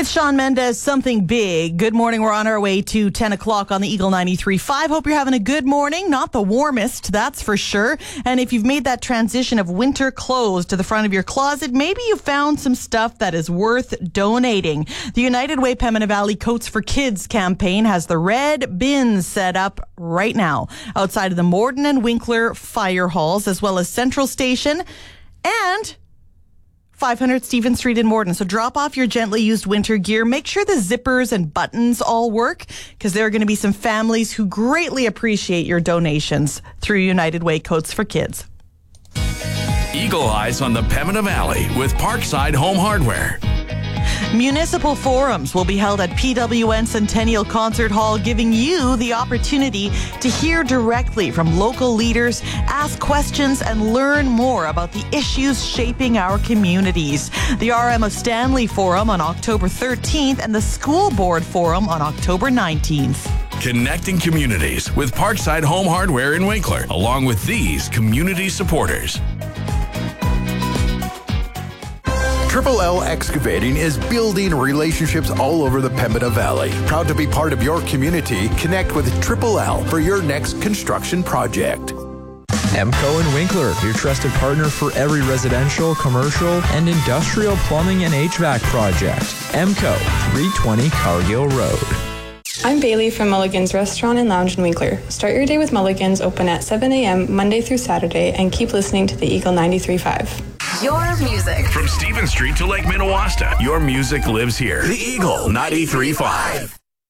It's Shawn Mendes, Something Big. Good morning. We're on our way to 10 o'clock on the Eagle 93.5. Hope you're having a good morning. Not the warmest, that's for sure. And if you've made that transition of winter clothes to the front of your closet, maybe you found some stuff that is worth donating. The United Way Pembina Valley Coats for Kids campaign has the red bins set up right now outside of the Morden and Winkler fire halls, as well as Central Station and 500 Stephen Street in Morden. So drop off your gently used winter gear. Make sure the zippers and buttons all work, because there are going to be some families who greatly appreciate your donations through United Way Coats for Kids. Eagle Eyes on the Pembina Valley with Parkside Home Hardware. Municipal forums will be held at PWN Centennial Concert Hall, giving you the opportunity to hear directly from local leaders, ask questions, and learn more about the issues shaping our communities. The RM of Stanley Forum on October 13th and the School Board Forum on October 19th. Connecting communities with Parkside Home Hardware in Winkler, along with these community supporters. Triple L Excavating is building relationships all over the Pembina Valley. Proud to be part of your community. Connect with Triple L for your next construction project. EMCO and Winkler, your trusted partner for every residential, commercial, and industrial plumbing and HVAC project. EMCO, 320 Cargill Road. I'm Bailey from Mulligan's Restaurant and Lounge in Winkler. Start your day with Mulligan's, open at 7 a.m. Monday through Saturday, and keep listening to the Eagle 93.5. Your music. From Stephen Street to Lake Minnewaska, your music lives here. The Eagle 93.5.